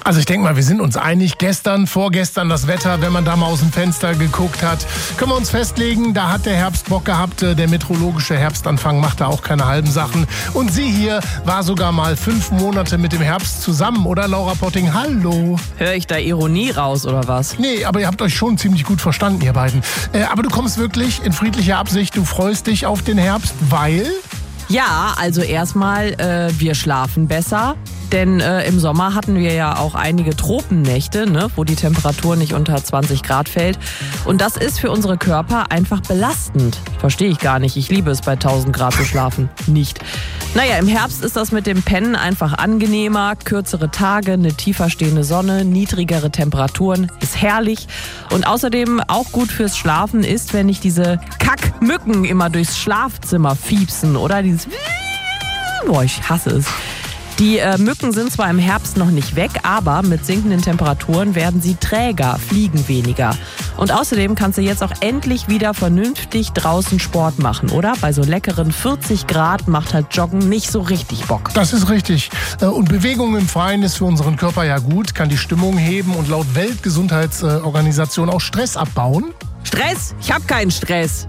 Also ich denke mal, wir sind uns einig. Gestern, vorgestern das Wetter, wenn man da mal aus dem Fenster geguckt hat, können wir uns festlegen, da hat der Herbst Bock gehabt. Der meteorologische Herbstanfang macht da auch keine halben Sachen. Und sie hier war sogar mal 5 Monate mit dem Herbst zusammen, oder Laura Potting? Hallo. Höre ich da Ironie raus, oder was? Nee, aber ihr habt euch schon ziemlich gut verstanden, ihr beiden. Aber du kommst wirklich in friedlicher Absicht, du freust dich auf den Herbst, weil... Ja, also erstmal, wir schlafen besser. Denn im Sommer hatten wir ja auch einige Tropennächte, ne, wo die Temperatur nicht unter 20 Grad fällt. Und das ist für unsere Körper einfach belastend. Verstehe ich gar nicht. Ich liebe es, bei 1000 Grad zu schlafen. Nicht. Naja, im Herbst ist das mit dem Pennen einfach angenehmer. Kürzere Tage, eine tiefer stehende Sonne, niedrigere Temperaturen. Ist herrlich. Und außerdem auch gut fürs Schlafen ist, wenn nicht diese Kackmücken immer durchs Schlafzimmer fiepsen. Oder dieses... Boah, ich hasse es. Die Mücken sind zwar im Herbst noch nicht weg, aber mit sinkenden Temperaturen werden sie träger, fliegen weniger. Und außerdem kannst du jetzt auch endlich wieder vernünftig draußen Sport machen, oder? Bei so leckeren 40 Grad macht halt Joggen nicht so richtig Bock. Das ist richtig. Und Bewegung im Freien ist für unseren Körper ja gut, kann die Stimmung heben und laut Weltgesundheitsorganisation auch Stress abbauen. Stress? Ich hab keinen Stress.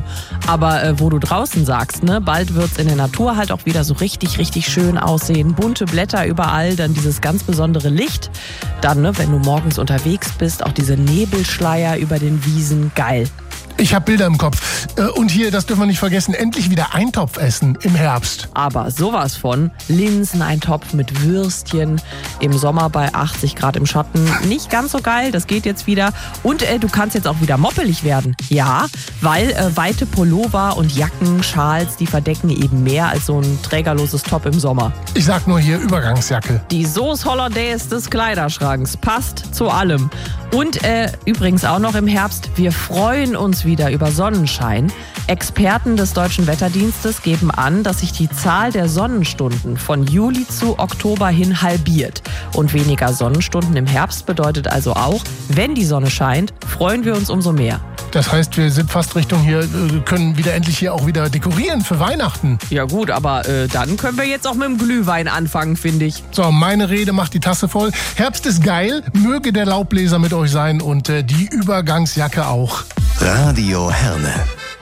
Aber wo du draußen sagst, ne, bald wird's in der Natur halt auch wieder so richtig, richtig schön aussehen. Bunte Blätter überall, dann dieses ganz besondere Licht. Dann, ne, wenn du morgens unterwegs bist, auch diese Nebelschleier über den Wiesen. Geil. Ich habe Bilder im Kopf. Und hier, das dürfen wir nicht vergessen, endlich wieder Eintopf essen im Herbst. Aber sowas von Linseneintopf mit Würstchen im Sommer bei 80 Grad im Schatten. Nicht ganz so geil, das geht jetzt wieder. Und du kannst jetzt auch wieder moppelig werden. Ja, weil weite Pullover und Jacken, Schals, die verdecken eben mehr als so ein trägerloses Top im Sommer. Ich sag nur hier Übergangsjacke. Die Sauce Hollandaise des Kleiderschranks passt zu allem. Und übrigens auch noch im Herbst, wir freuen uns wieder über Sonnenschein. Experten des Deutschen Wetterdienstes geben an, dass sich die Zahl der Sonnenstunden von Juli zu Oktober hin halbiert. Und weniger Sonnenstunden im Herbst bedeutet also auch, wenn die Sonne scheint, freuen wir uns umso mehr. Das heißt, wir sind fast Richtung hier, können wieder endlich hier auch wieder dekorieren für Weihnachten. Ja gut, aber dann können wir jetzt auch mit dem Glühwein anfangen, finde ich. So, meine Rede macht die Tasse voll. Herbst ist geil, möge der Laubbläser mit euch sein und die Übergangsjacke auch. Radio Herne.